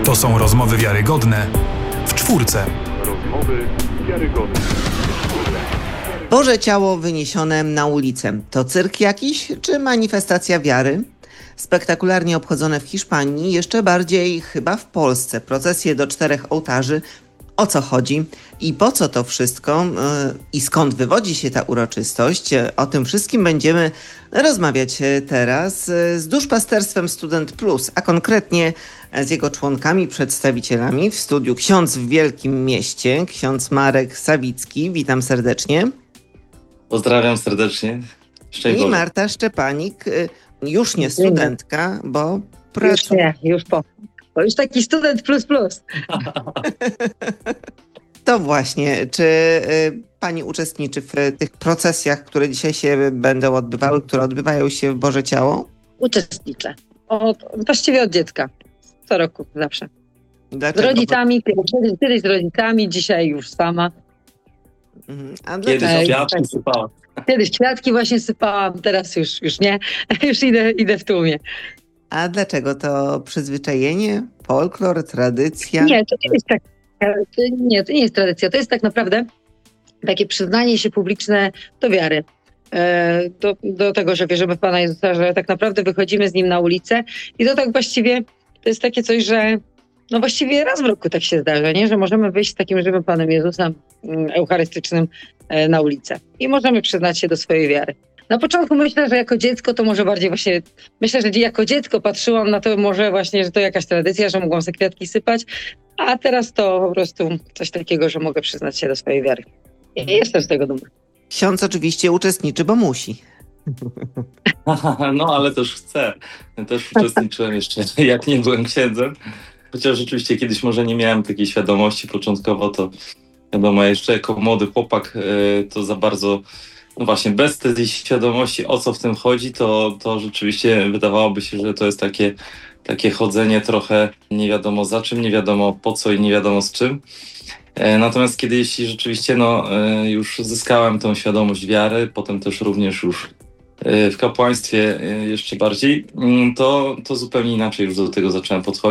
To są rozmowy wiarygodne w czwórce. Rozmowy wiarygodne. Boże Ciało wyniesione na ulicę. To cyrk jakiś, czy manifestacja wiary? Spektakularnie obchodzone w Hiszpanii, jeszcze bardziej chyba w Polsce. Procesje do 4 ołtarzy. O co chodzi i po co to wszystko i skąd wywodzi się ta uroczystość? O tym wszystkim będziemy rozmawiać teraz z duszpasterstwem Student Plus, a konkretnie z jego członkami, przedstawicielami. W studiu ksiądz w Wielkim Mieście, ksiądz Marek Sawicki. Witam serdecznie. Pozdrawiam serdecznie. Szczęść I Boże. Marta Szczepanik, już nie studentka, bo Już nie, już po. Bo już taki student plus plus. To właśnie, czy pani uczestniczy w tych procesjach, które dzisiaj się będą odbywały, które odbywają się w Boże Ciało? Uczestniczę. Właściwie od dziecka. Co roku zawsze. Z Dlaczego? rodzicami, kiedyś z rodzicami, dzisiaj już sama. A Kiedyś dlaczego? kwiatki sypałem. Kiedyś kwiatki właśnie sypałam, teraz już nie. Już idę w tłumie. A dlaczego? To przyzwyczajenie, folklor, tradycja? Nie, to nie jest tak. To nie jest tradycja. To jest tak naprawdę takie przyznanie się publiczne do wiary. Do tego, że wierzymy w Pana Jezusa, że tak naprawdę wychodzimy z Nim na ulicę i to tak właściwie to jest takie coś, że no właściwie raz w roku tak się zdarza, nie? Że możemy wyjść z takim żywym Panem Jezusem eucharystycznym na ulicę i możemy przyznać się do swojej wiary. Na początku myślę, że jako dziecko to może bardziej właśnie, myślę, że jako dziecko patrzyłam na to może właśnie, że to jakaś tradycja, że mogłam sobie kwiatki sypać, a teraz to po prostu coś takiego, że mogę przyznać się do swojej wiary. I jestem z tego dumna. Ksiądz oczywiście uczestniczy, bo musi. No, ale też chcę. Też uczestniczyłem jeszcze, jak nie byłem księdzem. Chociaż rzeczywiście kiedyś może nie miałem takiej świadomości początkowo, to wiadomo, jeszcze jako młody chłopak to za bardzo, no właśnie, bez tej świadomości, o co w tym chodzi, to rzeczywiście wydawałoby się, że to jest takie chodzenie trochę nie wiadomo za czym, nie wiadomo po co i nie wiadomo z czym. Natomiast kiedy jeśli rzeczywiście już zyskałem tą świadomość wiary, potem też również już w kapłaństwie jeszcze bardziej, to zupełnie inaczej już do tego zacząłem podchodzić.